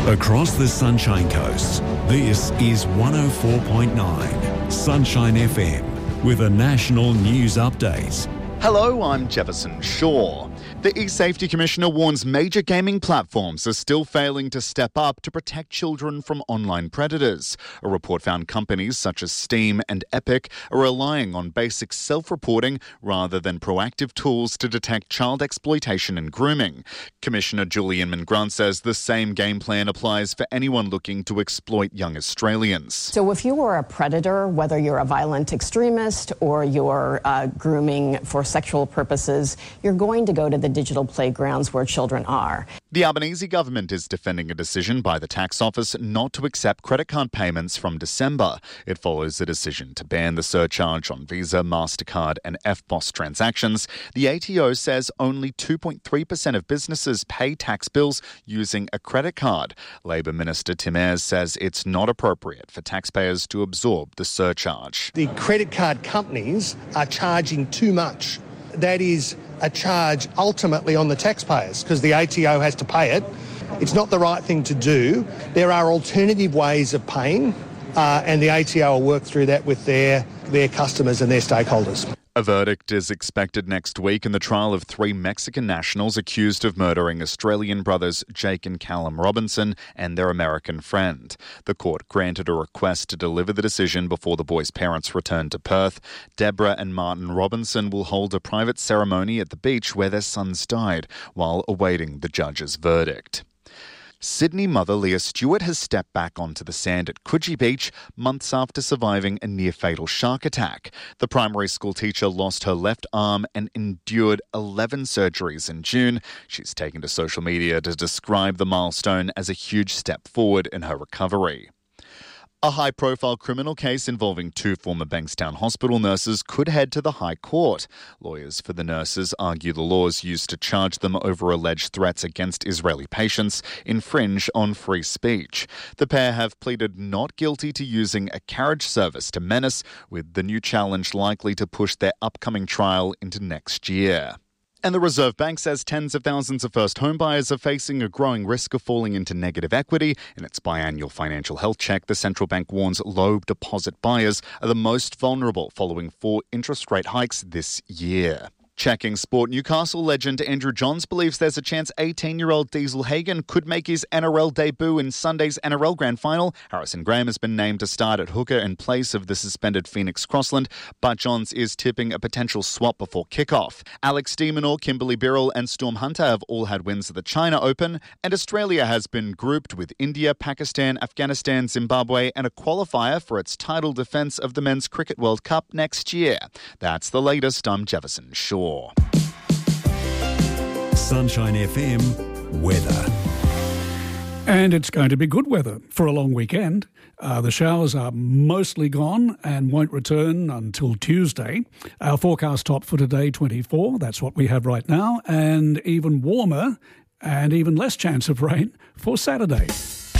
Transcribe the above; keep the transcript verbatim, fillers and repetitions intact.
Across the Sunshine Coast, this is one oh four point nine Sunshine F M with a national news update. Hello, I'm Jefferson Shaw. The eSafety Commissioner warns major gaming platforms are still failing to step up to protect children from online predators. A report found companies such as Steam and Epic are relying on basic self-reporting rather than proactive tools to detect child exploitation and grooming. Commissioner Julian Mangrant says the same game plan applies for anyone looking to exploit young Australians. So if you are a predator, whether you're a violent extremist or you're uh, grooming for sexual purposes, you're going to go to the digital playgrounds where children are. The Albanese government is defending a decision by the tax office not to accept credit card payments from December. It follows a decision to ban the surcharge on Visa, MasterCard and F P O S transactions. The A T O says only two point three percent of businesses pay tax bills using a credit card. Labor Minister Tim Ayres says it's not appropriate for taxpayers to absorb the surcharge. The credit card companies are charging too much. That is a charge ultimately on the taxpayers because the A T O has to pay it. It's not the right thing to do. There are alternative ways of paying uh, and the A T O will work through that with their, their customers and their stakeholders. A verdict is expected next week in the trial of three Mexican nationals accused of murdering Australian brothers Jake and Callum Robinson and their American friend. The court granted a request to deliver the decision before the boys' parents return to Perth. Deborah and Martin Robinson will hold a private ceremony at the beach where their sons died while awaiting the judge's verdict. Sydney mother Leah Stewart has stepped back onto the sand at Coogee Beach months after surviving a near-fatal shark attack. The primary school teacher lost her left arm and endured eleven surgeries in June. She's taken to social media to describe the milestone as a huge step forward in her recovery. A high-profile criminal case involving two former Bankstown Hospital nurses could head to the High Court. Lawyers for the nurses argue the laws used to charge them over alleged threats against Israeli patients infringe on free speech. The pair have pleaded not guilty to using a carriage service to menace, with the new challenge likely to push their upcoming trial into next year. And the Reserve Bank says tens of thousands of first home buyers are facing a growing risk of falling into negative equity. In its biannual financial health check, the central bank warns low deposit buyers are the most vulnerable following four interest rate hikes this year. Checking sport, Newcastle legend Andrew Johns believes there's a chance eighteen-year-old Diesel Hagen could make his N R L debut in Sunday's N R L Grand Final. Harrison Graham has been named to start at hooker in place of the suspended Phoenix Crossland, but Johns is tipping a potential swap before kickoff. Alex de Minaur, Kimberly Birrell and Storm Hunter have all had wins at the China Open, and Australia has been grouped with India, Pakistan, Afghanistan, Zimbabwe and a qualifier for its title defence of the Men's Cricket World Cup next year. That's the latest. I'm Jefferson Shaw. Sunshine F M weather. And it's going to be good weather for a long weekend. Uh, the showers are mostly gone and won't return until Tuesday. Our forecast top for today, twenty-four. That's what we have right now. And even warmer and even less chance of rain for Saturday.